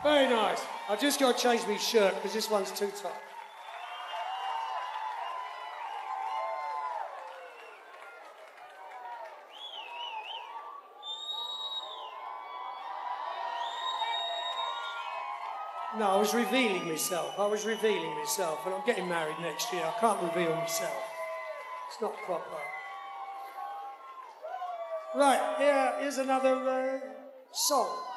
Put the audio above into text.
Very nice. I've just got to change my shirt because this one's too tight. No, I was revealing myself. And I'm getting married next year. I can't reveal myself. It's not proper. Right, here's another song.